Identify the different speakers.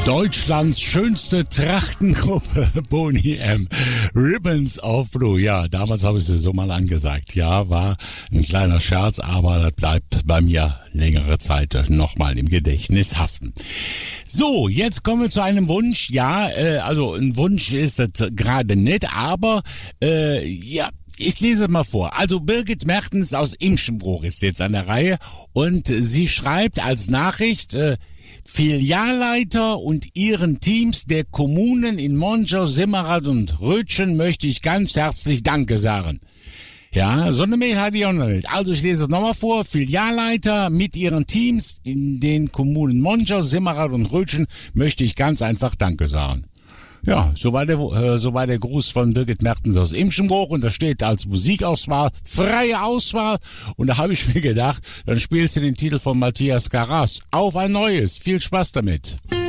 Speaker 1: Deutschlands schönste Trachtengruppe, Boney M. Ribbons of Blue. Ja, damals habe ich sie so mal angesagt. Ja, war ein kleiner Scherz, aber das bleibt bei mir längere Zeit nochmal im Gedächtnis haften. So, jetzt kommen wir zu einem Wunsch. Ja, also ein Wunsch ist das gerade nicht, aber ja, ich lese mal vor. Also Birgit Mertens aus Imschenbruch ist jetzt an der Reihe und sie schreibt als Nachricht, Filialleiter und ihren Teams der Kommunen in Monschau, Simmerath und Rötschen möchte ich ganz herzlich Danke sagen. Ja, so eine Mail hatte ich auch noch nicht. Also ich lese es nochmal vor. Filialleiter mit ihren Teams in den Kommunen Monschau, Simmerath und Rötschen möchte ich ganz einfach Danke sagen. Ja, so war der Gruß von Birgit Mertens aus Imschenbruch und da steht als Musikauswahl, freie Auswahl und da habe ich mir gedacht, dann spielst du den Titel von Matthias Karas. Auf ein neues. Viel Spaß damit.